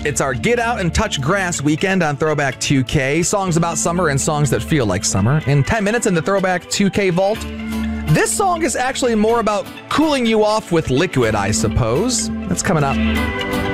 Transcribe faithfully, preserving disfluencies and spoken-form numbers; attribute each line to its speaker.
Speaker 1: It's our Get Out and Touch Grass weekend on Throwback two K. Songs about summer and songs that feel like summer. In ten minutes in the Throwback two K vault, this song is actually more about cooling you off with liquid, I suppose. That's coming up.